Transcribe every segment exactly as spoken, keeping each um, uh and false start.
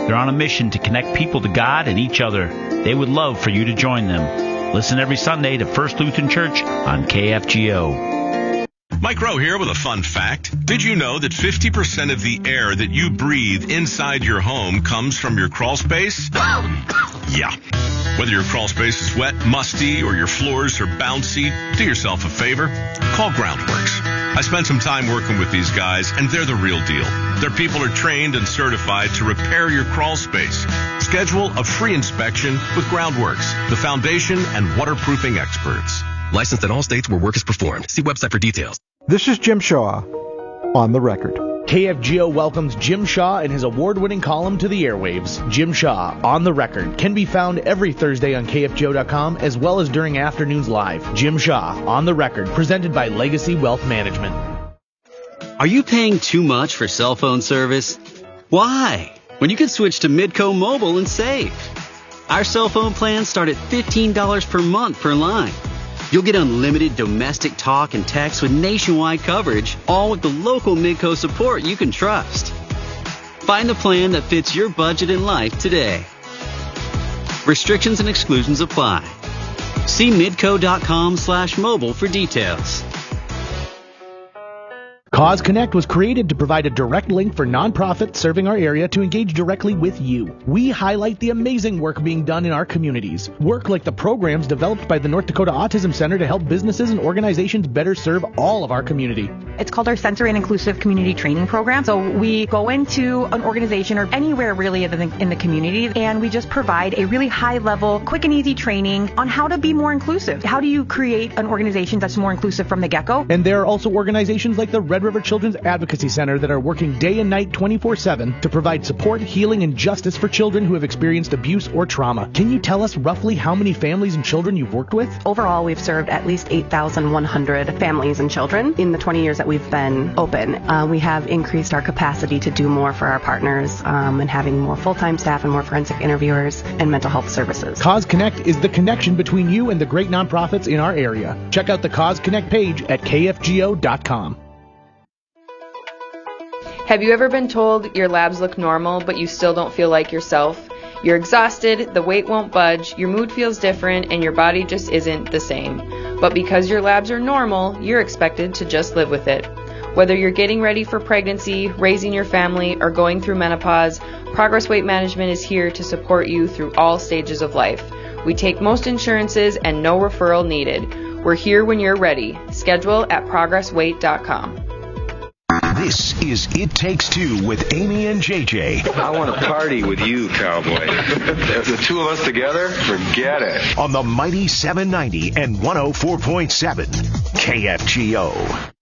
They're on a mission to connect people to God and each other. They would love for you to join them. Listen every Sunday to First Lutheran Church on K F G O. Mike Rowe here with a fun fact. Did you know that fifty percent of the air that you breathe inside your home comes from your crawl space? Yeah. Whether your crawl space is wet, musty, or your floors are bouncy, do yourself a favor. Call Groundworks. I spent some time working with these guys, and they're the real deal. Their people are trained and certified to repair your crawl space. Schedule a free inspection with Groundworks, the foundation and waterproofing experts. Licensed in all states where work is performed. See website for details. This is Jim Shaw on the record. K F G O welcomes Jim Shaw and his award-winning column to the airwaves. Jim Shaw, On the Record, can be found every Thursday on K F G O dot com as well as during afternoons live. Jim Shaw, On the Record, presented by Legacy Wealth Management. Are you paying too much for cell phone service? Why? When you can switch to Midco Mobile and save. Our cell phone plans start at fifteen dollars per month per line. You'll get unlimited domestic talk and text with nationwide coverage, all with the local Midco support you can trust. Find the plan that fits your budget and life today. Restrictions and exclusions apply. See midco.com slash mobile for details. Cause Connect was created to provide a direct link for nonprofits serving our area to engage directly with you. We highlight the amazing work being done in our communities. Work like the programs developed by the North Dakota Autism Center to help businesses and organizations better serve all of our community. It's called our Sensory and Inclusive Community Training Program. So we go into an organization or anywhere really in the, in the community, and we just provide a really high-level, quick and easy training on how to be more inclusive. How do you create an organization that's more inclusive from the get-go? And there are also organizations like the Red River Children's Advocacy Center that are working day and night twenty-four seven to provide support, healing, and justice for children who have experienced abuse or trauma. Can you tell us roughly how many families and children you've worked with? Overall, we've served at least eight thousand one hundred families and children in the twenty years that we've been open. Uh, we have increased our capacity to do more for our partners um, and having more full-time staff and more forensic interviewers and mental health services. Cause Connect is the connection between you and the great nonprofits in our area. Check out the Cause Connect page at K F G O dot com. Have you ever been told your labs look normal, but you still don't feel like yourself? You're exhausted, the weight won't budge, your mood feels different, and your body just isn't the same. But because your labs are normal, you're expected to just live with it. Whether you're getting ready for pregnancy, raising your family, or going through menopause, Progress Weight Management is here to support you through all stages of life. We take most insurances and no referral needed. We're here when you're ready. Schedule at progress weight dot com. This is It Takes Two with Amy and J J. I want to party with you, cowboy. The two of us together, forget it. On the mighty seven ninety and one oh four point seven K F G O.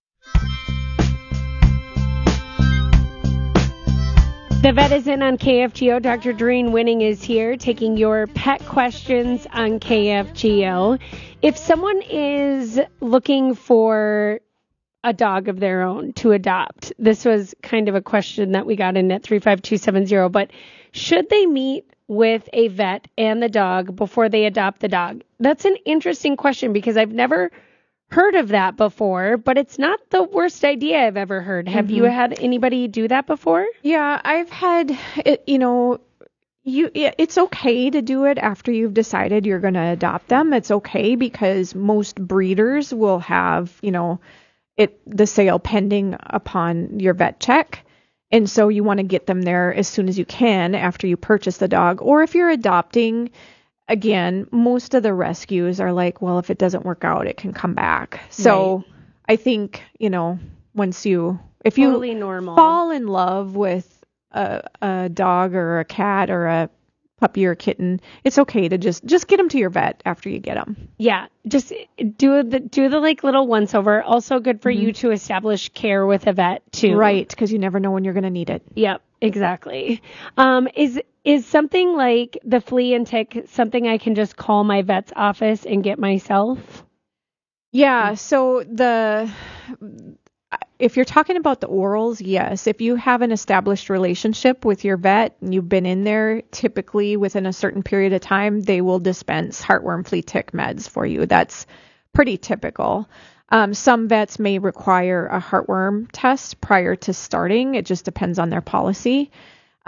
The Vet is in on K F G O. Doctor Doreen Winning is here taking your pet questions on K F G O. If someone is looking for a dog of their own to adopt, this was kind of a question that we got in at three five two seven zero, but should they meet with a vet and the dog before they adopt the dog? That's an interesting question because I've never heard of that before, but it's not the worst idea I've ever heard. Have mm-hmm. you had anybody do that before? Yeah, I've had, you know, you it's okay to do it after you've decided you're going to adopt them. It's okay because most breeders will have, you know, it the sale pending upon your vet check. And so you want to get them there as soon as you can after you purchase the dog. Or if you're adopting, again, most of the rescues are like, well, if it doesn't work out, it can come back. So right. I think, you know, once you, if you totally normal. fall in love with a, a dog or a cat or a puppy or kitten, it's okay to just just get them to your vet after you get them. Yeah, just do the do the like little once over. Also good for mm-hmm. you to establish care with a vet too. Right, because you never know when you're going to need it. Yep, exactly. Um, is is something like the flea and tick something I can just call my vet's office and get myself? Yeah. So the if you're talking about the orals, yes. If you have an established relationship with your vet and you've been in there, typically within a certain period of time, they will dispense heartworm, flea, tick meds for you. That's pretty typical. Um, some vets may require a heartworm test prior to starting. It just depends on their policy.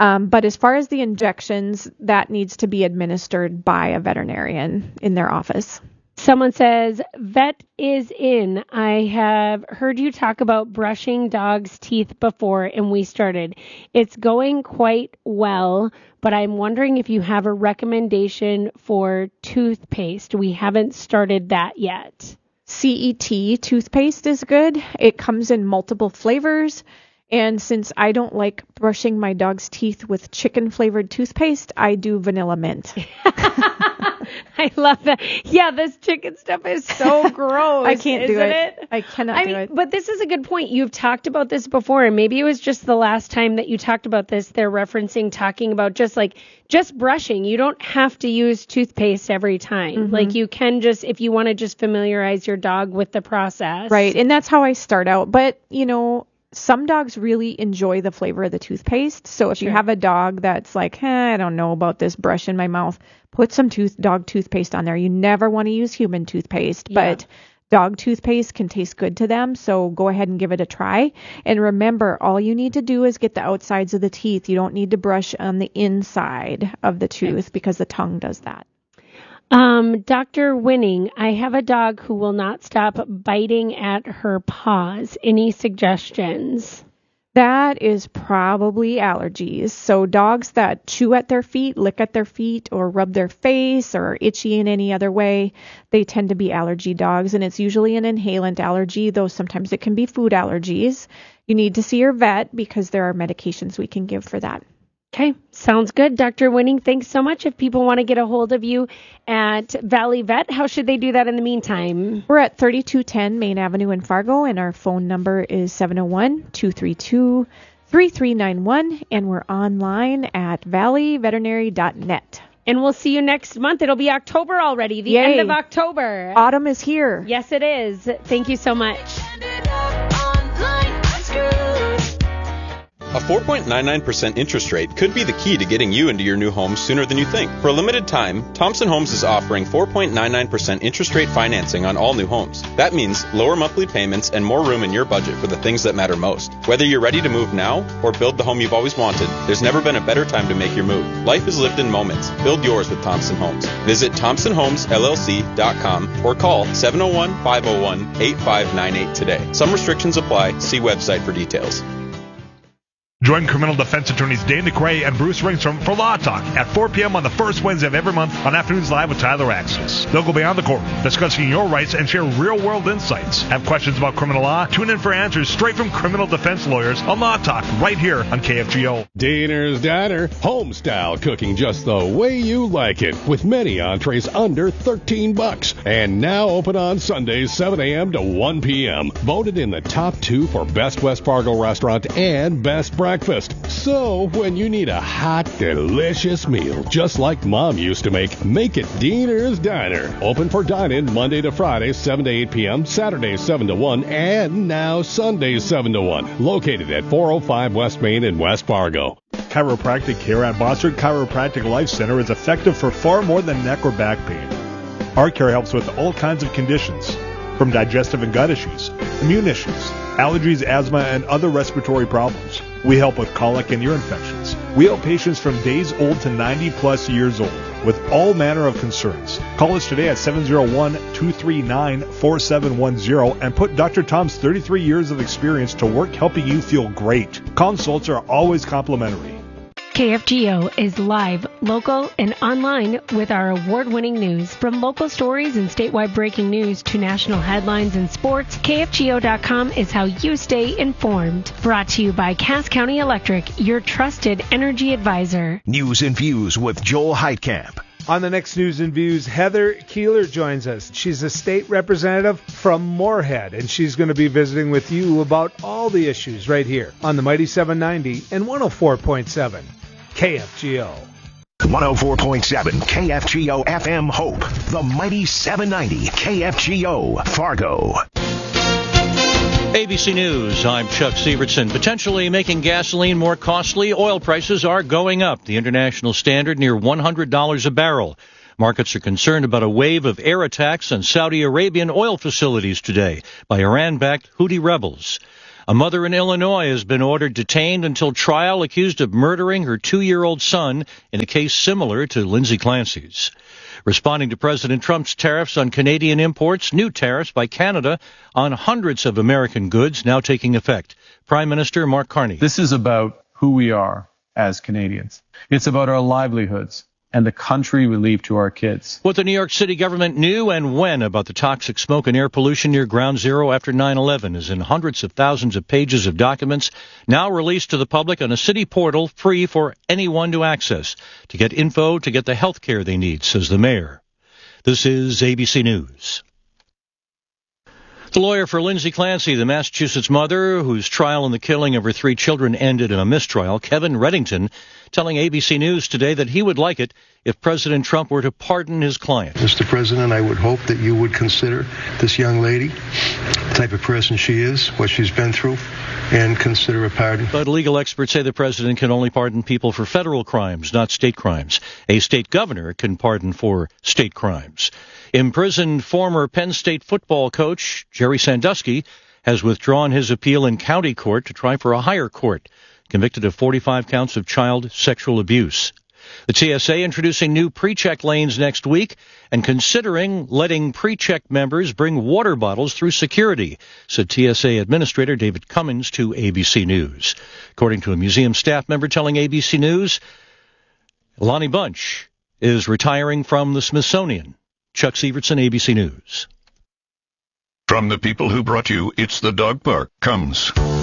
Um, but as far as the injections, that needs to be administered by a veterinarian in their office. Someone says, vet is in. I have heard you talk about brushing dogs' teeth before, and we started. It's going quite well, but I'm wondering if you have a recommendation for toothpaste. We haven't started that yet. C E T toothpaste is good. It comes in multiple flavors. And since I don't like brushing my dog's teeth with chicken-flavored toothpaste, I do vanilla mint. I love that. Yeah, this chicken stuff is so gross. I can't do isn't it. it. I cannot I do mean, it. But this is a good point. You've talked about this before, and maybe it was just the last time that you talked about this. They're referencing talking about just like just brushing. You don't have to use toothpaste every time. Mm-hmm. Like you can just, if you want to just familiarize your dog with the process. Right, and that's how I start out. But, you know, some dogs really enjoy the flavor of the toothpaste. So if Sure. you have a dog that's like, eh, I don't know about this brush in my mouth, put some tooth dog toothpaste on there. You never want to use human toothpaste, Yeah. but dog toothpaste can taste good to them. So go ahead and give it a try. And remember, all you need to do is get the outsides of the teeth. You don't need to brush on the inside of the tooth okay. because the tongue does that. Um, Doctor Winning, I have a dog who will not stop biting at her paws. Any suggestions? That is probably allergies. So dogs that chew at their feet, lick at their feet, or rub their face, or are itchy in any other way, they tend to be allergy dogs. And it's usually an inhalant allergy, though sometimes it can be food allergies. You need to see your vet because there are medications we can give for that. Okay, sounds good. Doctor Winning, thanks so much. If people want to get a hold of you at Valley Vet, how should they do that in the meantime? We're at thirty-two ten Main Avenue in Fargo, and our phone number is seven oh one, two three two, three three nine one, and we're online at valley veterinary dot net. And we'll see you next month. It'll be October already, the Yay. end of October. Autumn is here. Yes, it is. Thank you so much. A four point nine nine percent interest rate could be the key to getting you into your new home sooner than you think. For a limited time, Thompson Homes is offering four point nine nine percent interest rate financing on all new homes. That means lower monthly payments and more room in your budget for the things that matter most. Whether you're ready to move now or build the home you've always wanted, there's never been a better time to make your move. Life is lived in moments. Build yours with Thompson Homes. Visit thompson homes l l c dot com or call seven oh one, five oh one, eight five nine eight today. Some restrictions apply. See website for details. Join criminal defense attorneys Dane McRae and Bruce Ringstrom for Law Talk at four p.m. on the first Wednesday of every month on Afternoons Live with Tyler Axis. They'll go beyond the courtroom, discussing your rights and share real-world insights. Have questions about criminal law? Tune in for answers straight from criminal defense lawyers on Law Talk right here on K F G O. Diner's Diner, home-style cooking just the way you like it, with many entrees under thirteen bucks. And now open on Sundays, seven a.m. to one p.m. Voted in the top two for Best West Fargo Restaurant and Best Breakfast. So, when you need a hot, delicious meal, just like Mom used to make, make it Diner's Diner. Open for dine-in Monday to Friday, seven to eight p.m., Saturdays, seven to one, and now Sundays, seven to one. Located at four oh five West Main in West Fargo. Chiropractic care at Bossard Chiropractic Life Center is effective for far more than neck or back pain. Our care helps with all kinds of conditions, from digestive and gut issues, immune issues, allergies, asthma, and other respiratory problems. We help with colic and ear infections. We help patients from days old to ninety plus years old with all manner of concerns. Call us today at seven oh one, two three nine, four seven one zero and put Doctor Tom's thirty-three years of experience to work helping you feel great. Consults are always complimentary. K F G O is live, local, and online with our award-winning news. From local stories and statewide breaking news to national headlines and sports, K F G O dot com is how you stay informed. Brought to you by Cass County Electric, your trusted energy advisor. News and Views with Joel Heitkamp. On the next News and Views, Heather Keeler joins us. She's a state representative from Moorhead, and she's going to be visiting with you about all the issues right here on the Mighty seven ninety and one oh four point seven K F G O. one oh four point seven K F G O F M Hope, the Mighty seven ninety K F G O Fargo. A B C News, I'm Chuck Sievertson. Potentially making gasoline more costly, oil prices are going up. The international standard near one hundred dollars a barrel. Markets are concerned about a wave of air attacks on Saudi Arabian oil facilities today by Iran-backed Houthi rebels. A mother in Illinois has been ordered detained until trial, accused of murdering her two-year-old son in a case similar to Lindsay Clancy's. Responding to President Trump's tariffs on Canadian imports, new tariffs by Canada on hundreds of American goods now taking effect. Prime Minister Mark Carney. This is about who we are as Canadians. It's about our livelihoods and the country we leave to our kids. What the New York City government knew and when about the toxic smoke and air pollution near Ground Zero after nine eleven is in hundreds of thousands of pages of documents now released to the public on a city portal free for anyone to access to get info to get the health care they need, says the mayor. This is A B C News. The lawyer for Lindsay Clancy, the Massachusetts mother whose trial in the killing of her three children ended in a mistrial, Kevin Reddington, telling A B C News today that he would like it if President Trump were to pardon his client. Mister President, I would hope that you would consider this young lady, the type of person she is, what she's been through, and consider a pardon. But legal experts say the president can only pardon people for federal crimes, not state crimes. A state governor can pardon for state crimes. Imprisoned former Penn State football coach Jerry Sandusky has withdrawn his appeal in county court to try for a higher court, convicted of forty-five counts of child sexual abuse. The T S A introducing new pre-check lanes next week and considering letting pre-check members bring water bottles through security, said T S A Administrator David Cummins to A B C News. According to a museum staff member telling A B C News, Lonnie Bunch is retiring from the Smithsonian. Chuck Sievertson, A B C News. From the people who brought you It's the Dog Park comes